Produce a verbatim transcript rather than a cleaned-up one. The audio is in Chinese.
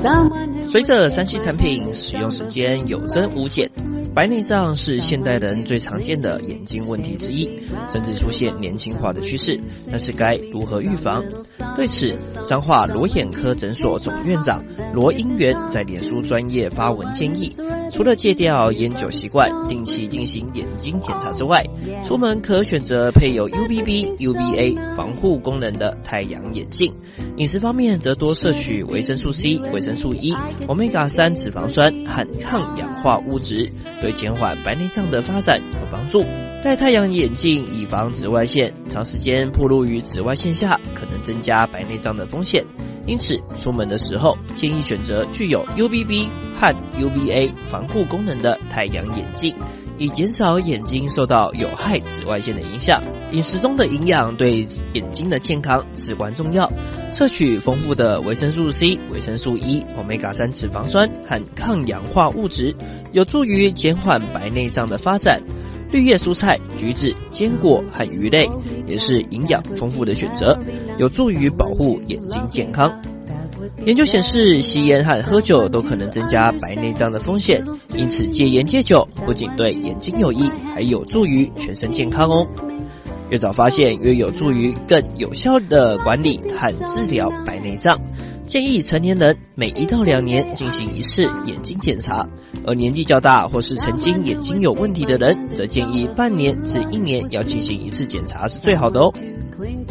随着三 C 产品使用时间有增无减，白内障是现代人最常见的眼睛问题之一，甚至出现年轻化的趋势。但是该如何预防？对此，彰化罗眼科诊所总院长罗英元在脸书专页发文建议，除了戒掉烟酒习惯，定期进行眼睛检查之外，出门可选择配有 U V B、U V A 防护功能的太阳眼镜。饮食方面则多摄取维生素 C、维生素 E、欧米伽三脂肪酸和抗氧化物质，对减缓白内障的发展有帮助。戴太阳眼镜以防紫外线，长时间暴露于紫外线下可能增加白内障的风险。因此，出门的时候建议选择具有 U V B 和 U V A 防护功能的太阳眼镜，以减少眼睛受到有害紫外线的影响。饮食中的营养对眼睛的健康至关重要，摄取丰富的维生素 C、维生素 E、欧米伽三脂肪酸和抗氧化物质，有助于减缓白内障的发展。绿叶蔬菜、橘子、坚果和鱼类也是营养丰富的选择，有助于保护眼睛健康。研究显示，吸烟和喝酒都可能增加白内障的风险，因此戒烟戒酒不仅对眼睛有益，还有助于全身健康哦。越早发现，越有助于更有效的管理和治疗白内障。建议成年人每一到两年进行一次眼睛检查，而年纪较大或是曾经眼睛有问题的人，则建议半年至一年要进行一次检查是最好的哦。